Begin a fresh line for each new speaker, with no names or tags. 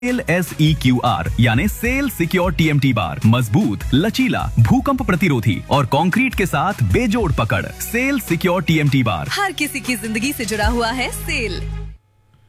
Cell SEQR यानी cell secure TMT बार, मजबूत, लचीला, भूकंप प्रतिरोधी और कंक्रीट के साथ बेजोड़ पकड़। सेल सिक्योर TMT बार
हर किसी की जिंदगी से जुड़ा हुआ है। सेल